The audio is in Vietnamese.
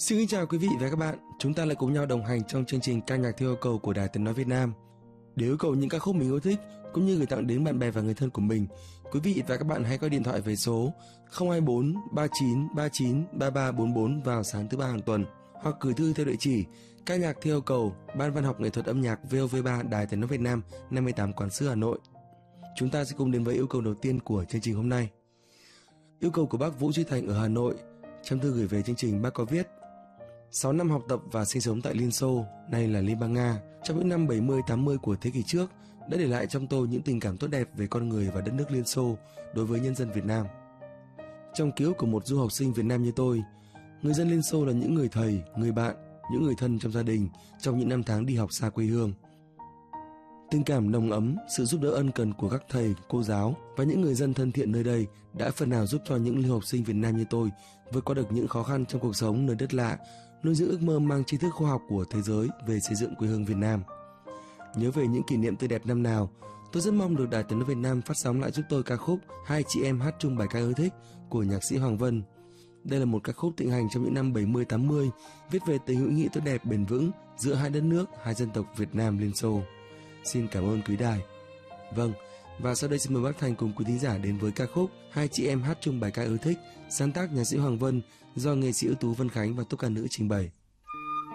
Xin kính chào quý vị và các bạn, chúng ta lại cùng nhau đồng hành trong chương trình ca nhạc theo yêu cầu của Đài Tiếng nói Việt Nam. Để yêu cầu những ca khúc mình yêu thích cũng như gửi tặng đến bạn bè và người thân của mình, quý vị và các bạn hãy gọi điện thoại về số 024 39 39 3344 vào sáng thứ ba hàng tuần, hoặc gửi thư theo địa chỉ ca nhạc theo yêu cầu, Ban Văn học Nghệ thuật âm nhạc VOV3 Đài Tiếng nói Việt Nam, 58 Quán Sứ, Hà Nội. Chúng ta sẽ cùng đến với yêu cầu đầu tiên của chương trình hôm nay. Yêu cầu của bác Vũ Duy Thành ở Hà Nội. Trong thư gửi về chương trình, bác có viết: 6 năm học tập và sinh sống tại Liên Xô, nay là Liên bang Nga, trong những năm 70-80 của thế kỷ trước, đã để lại trong tôi những tình cảm tốt đẹp về con người và đất nước Liên Xô đối với nhân dân Việt Nam. Trong ký ức của một du học sinh Việt Nam như tôi, người dân Liên Xô là những người thầy, người bạn, những người thân trong gia đình trong những năm tháng đi học xa quê hương. Tình cảm nồng ấm, sự giúp đỡ ân cần của các thầy, cô giáo và những người dân thân thiện nơi đây đã phần nào giúp cho những lưu học sinh Việt Nam như tôi vượt qua được những khó khăn trong cuộc sống nơi đất lạ, nuôi dưỡng ước mơ mang tri thức khoa học của thế giới về xây dựng quê hương Việt Nam. Nhớ về những kỷ niệm tươi đẹp năm nào, tôi rất mong được Đài Tiếng nói Việt Nam phát sóng lại giúp tôi ca khúc Hai chị em hát chung bài ca ưa thích của nhạc sĩ Hoàng Vân. Đây là một ca khúc thịnh hành trong những năm 70-80, viết về tình hữu nghị tốt đẹp bền vững giữa hai đất nước, hai dân tộc Việt Nam Liên Xô. Xin cảm ơn quý đài. Vâng, và sau đây xin mời bác Thành cùng quý thính giả đến với ca khúc Hai chị em hát chung bài ca ưa thích, sáng tác nhạc sĩ Hoàng Vân do nghệ sĩ ưu tú Vân Khánh và tốp ca nữ trình bày.